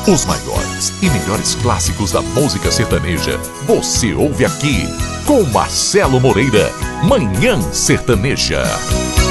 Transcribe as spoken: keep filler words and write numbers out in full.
Os maiores e melhores clássicos da música sertaneja você ouve aqui com Marcelo Moreira, Manhã Sertaneja.